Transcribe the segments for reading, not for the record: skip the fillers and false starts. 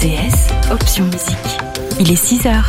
RTS, option musique. Il est 6h.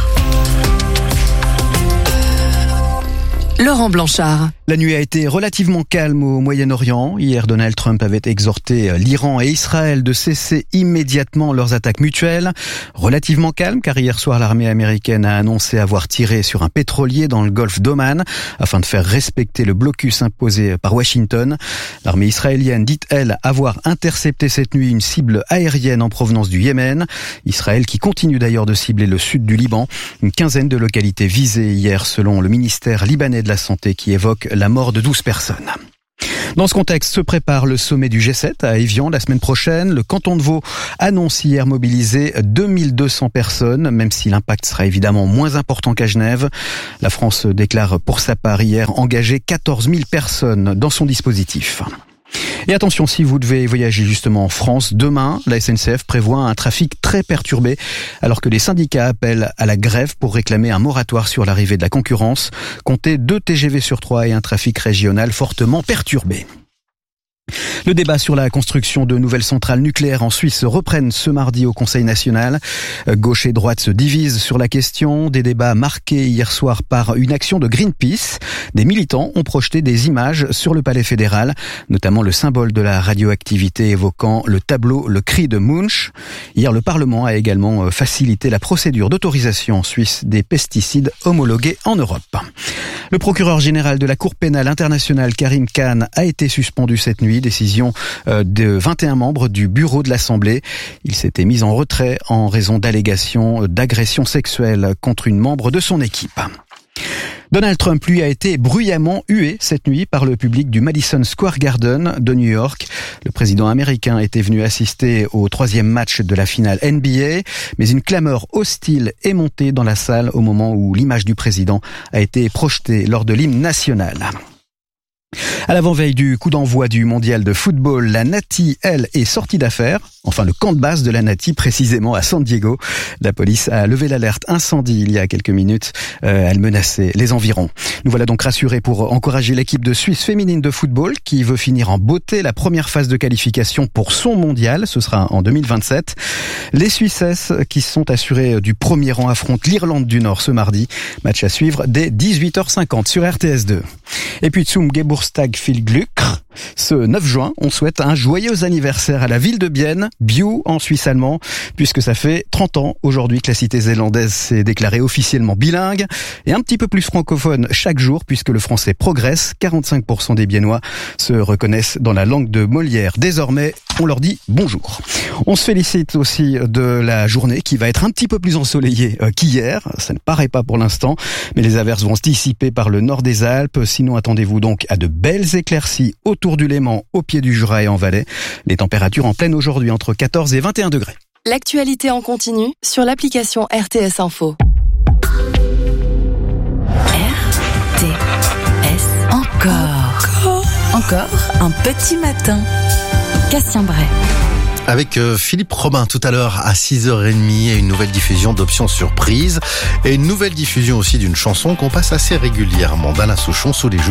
Laurent Blanchard. La nuit a été relativement calme au Moyen-Orient. Hier, Donald Trump avait exhorté l'Iran et Israël de cesser immédiatement leurs attaques mutuelles. Relativement calme, car hier soir, l'armée américaine a annoncé avoir tiré sur un pétrolier dans le golfe d'Oman afin de faire respecter le blocus imposé par Washington. L'armée israélienne dit, elle, avoir intercepté cette nuit une cible aérienne en provenance du Yémen. Israël qui continue d'ailleurs de cibler le sud du Liban. Une quinzaine de localités visées hier selon le ministère libanais de la Santé qui évoque la mort de 12 personnes. Dans ce contexte se prépare le sommet du G7 à Évian la semaine prochaine. Le canton de Vaud annonce hier mobiliser 2200 personnes, même si l'impact sera évidemment moins important qu'à Genève. La France déclare pour sa part hier engager 14 000 personnes dans son dispositif. Et attention, si vous devez voyager justement en France, demain, la SNCF prévoit un trafic très perturbé alors que les syndicats appellent à la grève pour réclamer un moratoire sur l'arrivée de la concurrence. Comptez 2 TGV sur 3 et un trafic régional fortement perturbé. Le débat sur la construction de nouvelles centrales nucléaires en Suisse reprennent ce mardi au Conseil national. Gauche et droite se divisent sur la question. Des débats marqués hier soir par une action de Greenpeace. Des militants ont projeté des images sur le palais fédéral, notamment le symbole de la radioactivité évoquant le tableau Le Cri de Munch. Hier, le Parlement a également facilité la procédure d'autorisation en Suisse des pesticides homologués en Europe. Le procureur général de la Cour pénale internationale, Karim Khan, a été suspendu cette nuit. Décision de 21 membres du bureau de l'Assemblée. Il s'était mis en retrait en raison d'allégations d'agression sexuelle contre une membre de son équipe. Donald Trump, lui, a été bruyamment hué cette nuit par le public du Madison Square Garden de New York. Le président américain était venu assister au 3e match de la finale NBA, mais une clameur hostile est montée dans la salle au moment où l'image du président a été projetée lors de l'hymne national. À l'avant-veille du coup d'envoi du mondial de football, la Nati, elle, est sortie d'affaire. Enfin, le camp de base de la Nati, précisément à San Diego. La police a levé l'alerte incendie il y a quelques minutes. Elle menaçait les environs. Nous voilà donc rassurés pour encourager l'équipe de Suisse féminine de football qui veut finir en beauté la première phase de qualification pour son mondial. Ce sera en 2027. Les Suissesses qui sont assurées du premier rang affrontent l'Irlande du Nord ce mardi. Match à suivre dès 18h50 sur RTS2. Et puis zum Geburtstag viel Glück. Ce 9 juin, on souhaite un joyeux anniversaire à la ville de Bienne, Bio en suisse allemand, puisque ça fait 30 ans aujourd'hui que la cité zélandaise s'est déclarée officiellement bilingue et un petit peu plus francophone chaque jour puisque le français progresse. 45% des Biennois se reconnaissent dans la langue de Molière. Désormais, on leur dit bonjour. On se félicite aussi de la journée qui va être un petit peu plus ensoleillée qu'hier. Ça ne paraît pas pour l'instant, mais les averses vont se dissiper par le nord des Alpes. Sinon, attendez-vous donc à de belles éclaircies autour du Léman, au pied du Jura et en Valais. Les températures en pleine aujourd'hui entre 14 et 21 degrés. L'actualité en continu sur l'application RTS Info. RTS. Encore un petit matin. Cassien Bray. Avec Philippe Robin tout à l'heure à 6h30 et une nouvelle diffusion d'Options Surprise et une nouvelle diffusion aussi d'une chanson qu'on passe assez régulièrement d'Alain Souchon sous les joues.